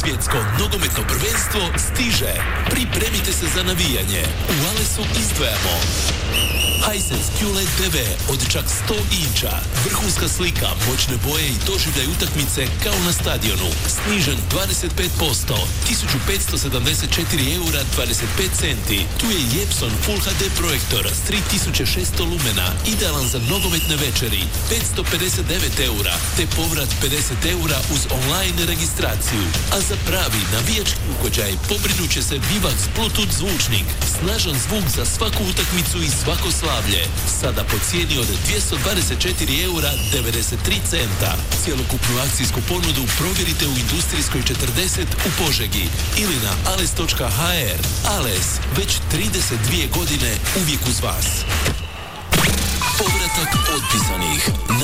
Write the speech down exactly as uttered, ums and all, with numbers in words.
Svjetsko nogometno prvenstvo stiže. Pripremite se za navijanje. U Alesu izdvajamo Hisense Q L E D T V od čak sto inča. Vrhunska slika, moćne boje i doživljaj utakmice kao na stadionu. Snižen dvadeset pet posto. tisuću petsto sedamdeset četiri eura dvadeset pet centi. Tu je i Epson Full H D projektor s tri tisuće šesto lumena. Idealan za nogometne večeri. petsto pedeset devet eura. Te povrat pedeset eura uz online registraciju. A za pravi navijački ugođaj pobrinut će se Vivax Bluetooth zvučnik. Snažan zvuk za svaku utakmicu i svako slavlje. Sada po cijeni od dvjesto dvadeset četiri eura devedeset tri centa. Cjelokupnu akcijsku ponudu provjerite u Industrijskoj četrdeset u Požegi ili na ales točka ha er. Ales, već trideset dvije godine uvijek uz vas. Povratak otpisanih.